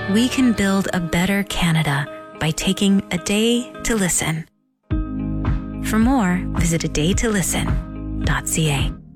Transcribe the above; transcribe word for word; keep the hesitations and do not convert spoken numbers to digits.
we can build a better Canada by taking a day to listen. For more, visit a day to listen dot c a.